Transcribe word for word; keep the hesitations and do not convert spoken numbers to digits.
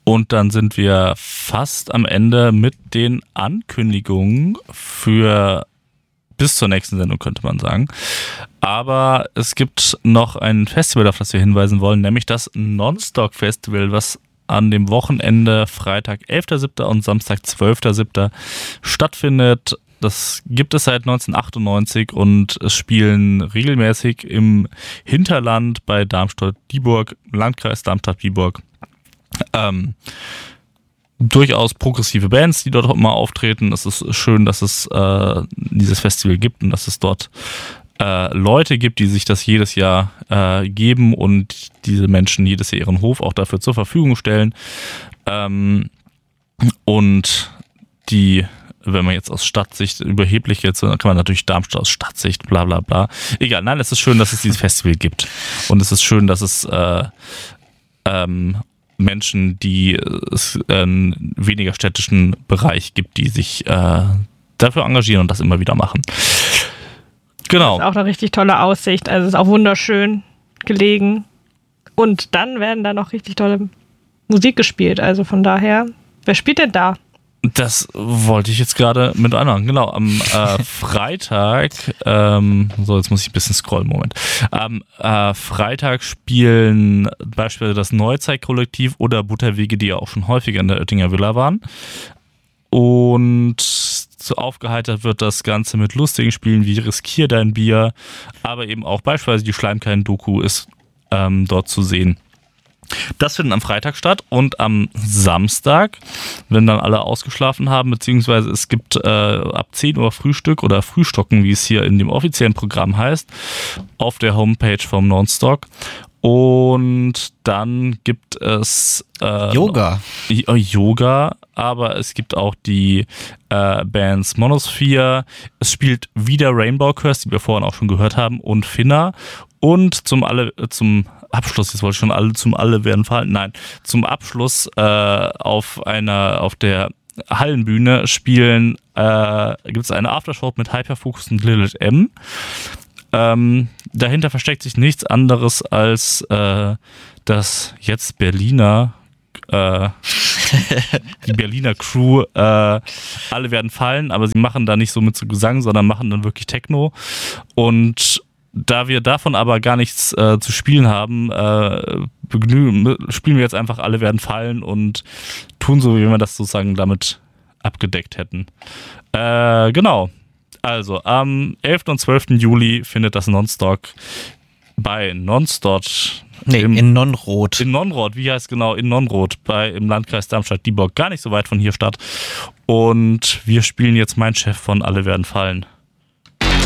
Und dann sind wir fast am Ende mit den Ankündigungen für bis zur nächsten Sendung, könnte man sagen. Aber es gibt noch ein Festival, auf das wir hinweisen wollen, nämlich das Nonstock Festival, was an dem Wochenende Freitag elfter siebter und Samstag zwölfter siebter stattfindet. Das gibt es seit neunzehnhundertachtundneunzig und es spielen regelmäßig im Hinterland bei Darmstadt-Dieburg, Landkreis Darmstadt-Dieburg, ähm, durchaus progressive Bands, die dort auch mal auftreten. Es ist schön, dass es äh, dieses Festival gibt und dass es dort äh, Leute gibt, die sich das jedes Jahr äh, geben und diese Menschen jedes Jahr ihren Hof auch dafür zur Verfügung stellen. Ähm, und die, wenn man jetzt aus Stadtsicht überheblich jetzt, dann kann man natürlich Darmstadt aus Stadtsicht, bla bla bla. Egal, nein, es ist schön, dass es dieses Festival gibt. Und es ist schön, dass es äh, ähm, Menschen, die es einen weniger städtischen Bereich gibt, die sich äh, dafür engagieren und das immer wieder machen. Genau. Das ist auch eine richtig tolle Aussicht. Also es ist auch wunderschön gelegen. Und dann werden da noch richtig tolle Musik gespielt. Also von daher, wer spielt denn da? Das wollte ich jetzt gerade mit einmal. Genau, am äh, Freitag, ähm, so jetzt muss ich ein bisschen scrollen, Moment. Am äh, Freitag spielen beispielsweise das Neuzeit-Kollektiv oder Butterwege, die ja auch schon häufiger in der Oettinger Villa waren. Und so aufgeheitert wird das Ganze mit lustigen Spielen wie Riskier dein Bier, aber eben auch beispielsweise die Schleimkeiten-Doku ist ähm, dort zu sehen. Das findet am Freitag statt und am Samstag, wenn dann alle ausgeschlafen haben, beziehungsweise es gibt äh, ab zehn Uhr Frühstück oder Frühstocken, wie es hier in dem offiziellen Programm heißt, auf der Homepage vom Nonstock. Und dann gibt es äh, Yoga. Äh, Yoga, aber es gibt auch die äh, Bands Monosphere. Es spielt wieder Rainbow Curse, die wir vorhin auch schon gehört haben, und Finna. Und zum alle zum Abschluss, jetzt wollte ich schon alle zum alle werden fallen. Nein, zum Abschluss äh, auf einer auf der Hallenbühne spielen äh, gibt es eine Aftershow mit Hyperfocus und Lilith M. Ähm, dahinter versteckt sich nichts anderes als äh, das jetzt Berliner äh, die Berliner Crew, äh, alle werden fallen, aber sie machen da nicht so mit so Gesang, sondern machen dann wirklich Techno. Und da wir davon aber gar nichts äh, zu spielen haben, äh, begnü- spielen wir jetzt einfach alle werden fallen und tun so, wie wir das sozusagen damit abgedeckt hätten. Äh, genau. Also am elften und zwölften Juli findet das Nonstock bei Nonstock. Nee, im, in Nonrot. In Nonrot, wie heißt genau? In Nonrot, bei, im Landkreis Darmstadt-Dieburg, gar nicht so weit von hier statt. Und wir spielen jetzt Mein Chef von Alle werden fallen.